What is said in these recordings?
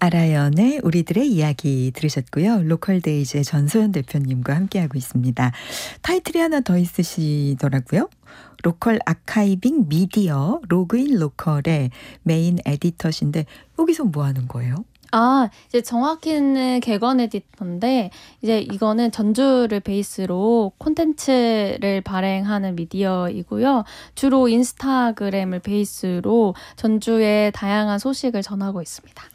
아라연의 우리들의 이야기 들으셨고요. 로컬데이즈의 전소연 대표님과 함께하고 있습니다. 타이틀이 하나 더 있으시더라고요. 로컬 아카이빙 미디어 로그인 로컬의 메인 에디터신데 여기서 뭐 하는 거예요? 이제 정확히는 객원 에디터인데, 이제 이거는 전주를 베이스로 콘텐츠를 발행하는 미디어이고요. 주로 인스타그램을 베이스로 전주의 다양한 소식을 전하고 있습니다.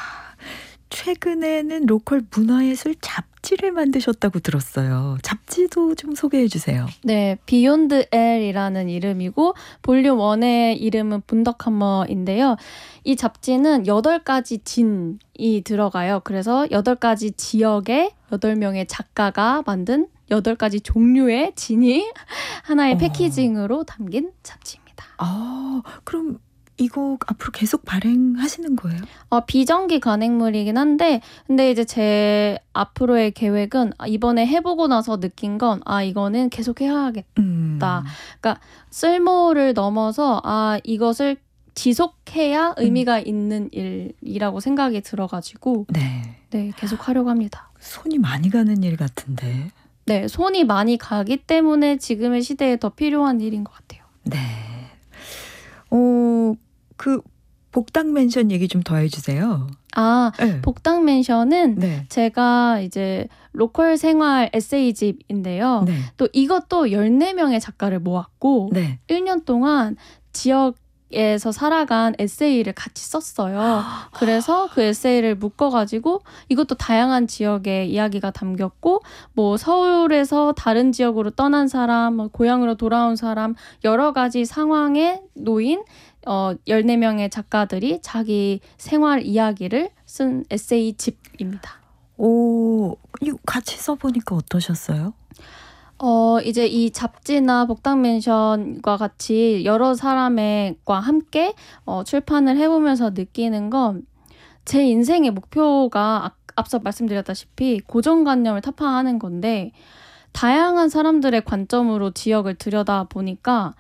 최근에는 로컬 문화예술 잡지를 만드셨다고 들었어요. 잡지도 좀 소개해 주세요. 네, 비욘드 L이라는 이름이고 볼륨 1의 이름은 분더카머인데요. 이 잡지는 8가지 진이 들어가요. 그래서 8가지 지역의 8명의 작가가 만든 8가지 종류의 진이 하나의 패키징으로 담긴 잡지입니다. 그럼 이거 앞으로 계속 발행하시는 거예요? 비정기 간행물이긴 한데, 근데 이제 제 앞으로의 계획은 이번에 해보고 나서 느낀 건 이거는 계속 해야겠다. 그러니까 쓸모를 넘어서 이것을 지속해야 의미가 있는 일이라고 생각이 들어가지고 네, 계속 하려고 합니다. 손이 많이 가는 일 같은데. 네, 손이 많이 가기 때문에 지금의 시대에 더 필요한 일인 것 같아요. 네. 그 복당 멘션 얘기 좀 더 해주세요. 네. 복당 멘션은 네. 제가 이제 로컬 생활 에세이집인데요. 네. 또 이것도 14명의 작가를 모았고 1년 동안 지역에서 살아간 에세이를 같이 썼어요. 그래서 그 에세이를 묶어가지고 이것도 다양한 지역의 이야기가 담겼고, 뭐 서울에서 다른 지역으로 떠난 사람, 고향으로 돌아온 사람, 여러 가지 상황에 놓인 14명의 작가들이 자기 생활 이야기를 쓴 에세이집입니다. 이거 같이 써보니까 어떠셨어요? 이제 이 잡지나 복당 멘션과 같이 여러 사람과 함께 출판을 해보면서 느끼는 건, 제 인생의 목표가 앞서 말씀드렸다시피 고정관념을 타파하는 건데, 다양한 사람들의 관점으로 지역을 들여다보니까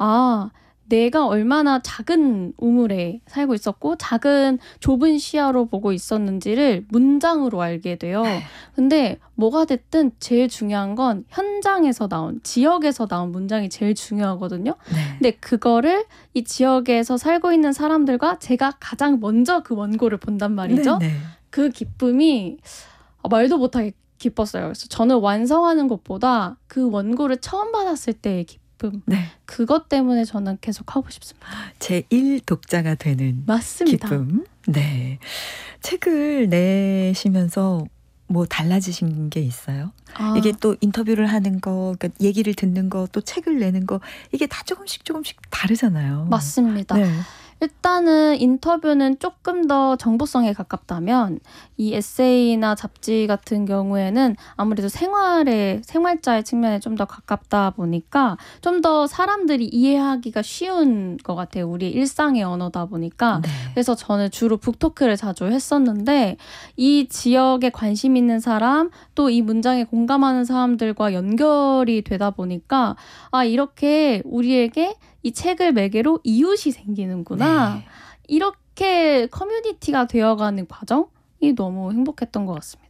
내가 얼마나 작은 우물에 살고 있었고 작은 좁은 시야로 보고 있었는지를 문장으로 알게 돼요. 근데 뭐가 됐든 제일 중요한 건 현장에서 나온, 지역에서 나온 문장이 제일 중요하거든요. 근데 그거를 이 지역에서 살고 있는 사람들과 제가 가장 먼저 그 원고를 본단 말이죠. 그 기쁨이 말도 못하게 기뻤어요. 그래서 저는 완성하는 것보다 그 원고를 처음 받았을 때의 기쁨, 그것 때문에 저는 계속 하고 싶습니다. 제1 독자가 되는 맞습니다. 기쁨. 네. 책을 내시면서 뭐 달라지신 게 있어요? 이게 또 인터뷰를 하는 거, 그러니까 얘기를 듣는 거, 또 책을 내는 거, 이게 다 조금씩 다르잖아요. 맞습니다. 일단은 인터뷰는 조금 더 정보성에 가깝다면, 이 에세이나 잡지 같은 경우에는 아무래도 생활자의 측면에 좀 더 가깝다 보니까 좀 더 사람들이 이해하기가 쉬운 것 같아요. 우리 일상의 언어다 보니까. 그래서 저는 주로 북토크를 자주 했었는데, 이 지역에 관심 있는 사람, 또 이 문장에 공감하는 사람들과 연결이 되다 보니까 이렇게 우리에게 이 책을 매개로 이웃이 생기는구나. 이렇게 커뮤니티가 되어가는 과정이 너무 행복했던 것 같습니다.